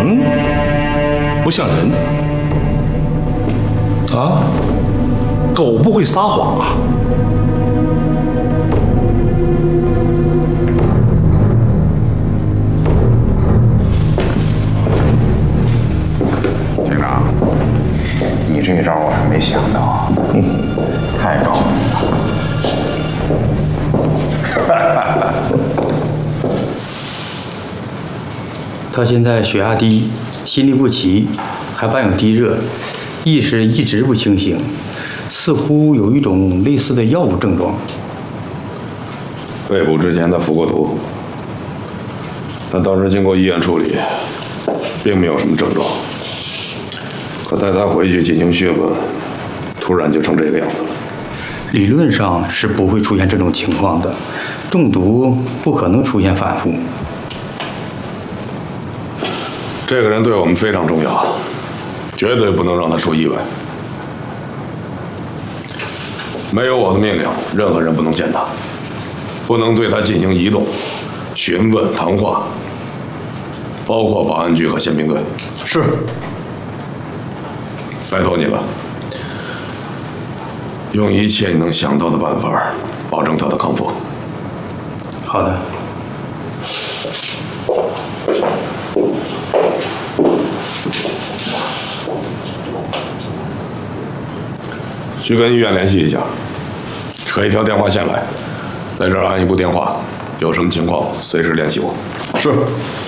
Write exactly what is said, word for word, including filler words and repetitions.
人不像人啊，狗不会撒谎啊。 警长，你这招我还没想到，嗯，太高明了。 他现在血压低，心律不齐，还伴有低热，意识一直不清醒，似乎有一种类似的药物症状。 被捕之前他服过毒，但当时经过医院处理，并没有什么症状。可带他回去进行血问，突然就成这个样子了。 理论上是不会出现这种情况的，中毒不可能出现反复。 这个人对我们非常重要，绝对不能让他出意外。没有我的命令，任何人不能见他，不能对他进行移动、询问、谈话，包括保安局和宪兵队。 是。 拜托你了，用一切你能想到的办法，保证他的康复。 好的。 去跟医院联系一下，扯一条电话线来，在这儿安一部电话，有什么情况随时联系我。 是。